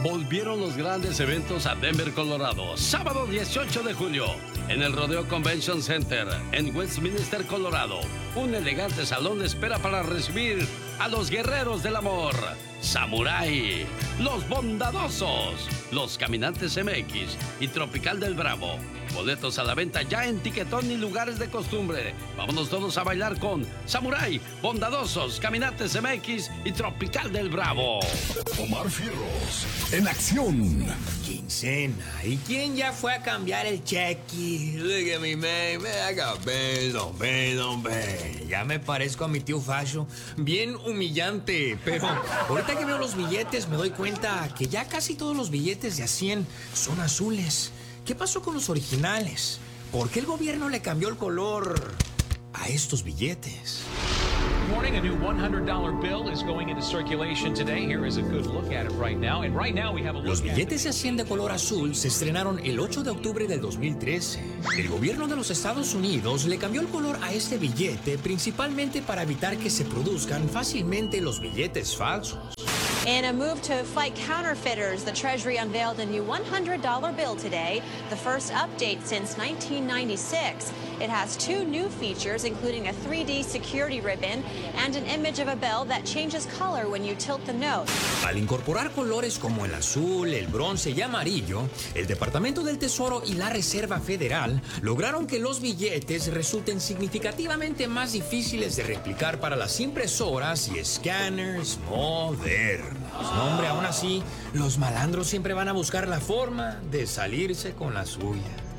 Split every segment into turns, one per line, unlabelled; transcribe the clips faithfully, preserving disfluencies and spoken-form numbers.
Volvieron los grandes eventos a Denver, Colorado. Sábado dieciocho de julio, en el Rodeo Convention Center, en Westminster, Colorado. Un elegante salón espera para recibir a los guerreros del amor, Samurai, los bondadosos, los Caminantes M X y Tropical del Bravo. Boletos a la venta ya en Tiquetón y lugares de costumbre. Vámonos todos a bailar con Samurai, Bondadosos, Caminantes M X y Tropical del Bravo.
Omar Fierros, en acción.
Quincena. ¿Y quién ya fue a cambiar el cheque? Look at me, man. Me haga pedo, pedo, pedo. Ya me parezco a mi tío Facho. Bien humillante. Pero ahorita que veo los billetes me doy cuenta que ya casi todos los billetes de a cien son azules. ¿Qué pasó con los originales? ¿Por qué el gobierno le cambió el color a estos billetes?
Morning, a new one hundred dollar bill is going into circulation today. Here is a good look at it right now. And right now we have a look.
Los billetes de a cien de color azul se estrenaron el ocho de octubre del dos mil trece. El gobierno de los Estados Unidos le cambió el color a este billete principalmente para evitar que se produzcan fácilmente los billetes falsos.
In a move to fight counterfeiters, the Treasury unveiled a new one hundred dollar bill today, the first update since nineteen ninety-six. It has two new features, including a three D security ribbon and an image of a bill that changes color when you tilt the note.
Al incorporar colores como el azul, el bronce y amarillo, el Departamento del Tesoro y la Reserva Federal lograron que los billetes resulten significativamente más difíciles de replicar para las impresoras y escáneres modernos. No, hombre, aún así, los malandros siempre van a buscar la forma de salirse con la suya.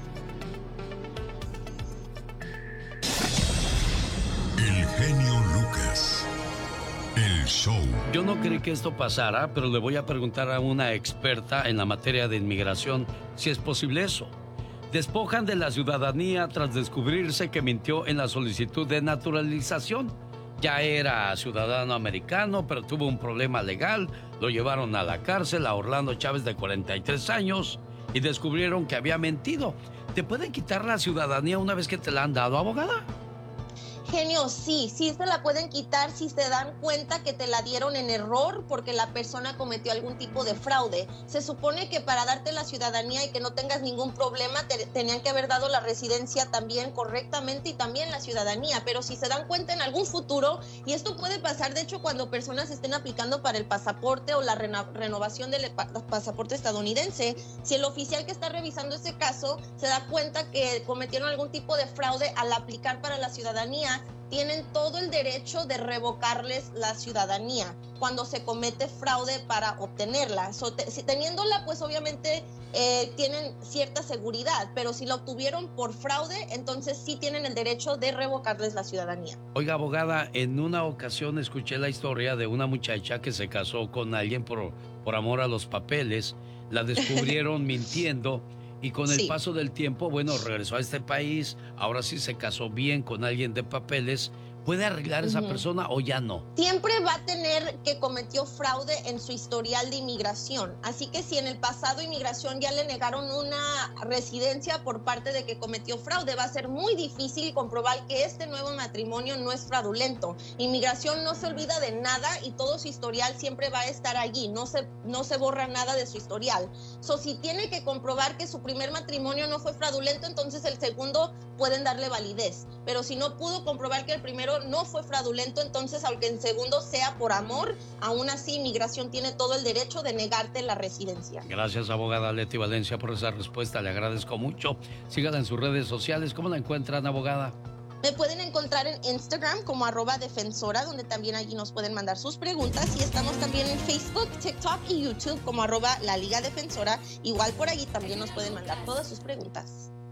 El genio Lucas. El show.
Yo no creí que esto pasara, pero le voy a preguntar a una experta en la materia de inmigración si es posible eso. Despojan de la ciudadanía tras descubrirse que mintió en la solicitud de naturalización. Ya era ciudadano americano, pero tuvo un problema legal. Lo llevaron a la cárcel a Orlando Chávez, de cuarenta y tres años, y descubrieron que había mentido. ¿Te pueden quitar la ciudadanía una vez que te la han dado, abogada?
Genio, sí, sí se la pueden quitar si se dan cuenta que te la dieron en error porque la persona cometió algún tipo de fraude. Se supone que para darte la ciudadanía y que no tengas ningún problema, te tenían que haber dado la residencia también correctamente y también la ciudadanía, pero si se dan cuenta en algún futuro, y esto puede pasar de hecho cuando personas estén aplicando para el pasaporte o la reno- renovación del pa- pasaporte estadounidense, si el oficial que está revisando ese caso se da cuenta que cometieron algún tipo de fraude al aplicar para la ciudadanía, tienen todo el derecho de revocarles la ciudadanía cuando se comete fraude para obtenerla. So, te, si, teniéndola, pues obviamente eh, tienen cierta seguridad, pero si la obtuvieron por fraude, entonces sí tienen el derecho de revocarles la ciudadanía.
Oiga, abogada, en una ocasión escuché la historia de una muchacha que se casó con alguien por, por amor a los papeles. La descubrieron mintiendo. Y con el sí. paso del tiempo, bueno, regresó a este país, ahora sí se casó bien con alguien de papeles. ¿Puede arreglar esa uh-huh. persona o ya no?
Siempre va a tener que cometió fraude en su historial de inmigración. Así que si en el pasado inmigración ya le negaron una residencia por parte de que cometió fraude, va a ser muy difícil comprobar que este nuevo matrimonio no es fraudulento. Inmigración no se olvida de nada y todo su historial siempre va a estar allí. No se, no se borra nada de su historial. So, si tiene que comprobar que su primer matrimonio no fue fraudulento, entonces el segundo pueden darle validez. Pero si no pudo comprobar que el primero no fue fraudulento, entonces aunque el segundo sea por amor, aún así inmigración tiene todo el derecho de negarte la residencia.
Gracias, abogada Leti Valencia, por esa respuesta, le agradezco mucho. Sígala en sus redes sociales. ¿Cómo la encuentran, abogada?
Me pueden encontrar en Instagram como arroba defensora, donde también allí nos pueden mandar sus preguntas, y estamos también en Facebook, TikTok y YouTube como arroba la Liga Defensora. Igual por allí también nos pueden mandar todas sus preguntas.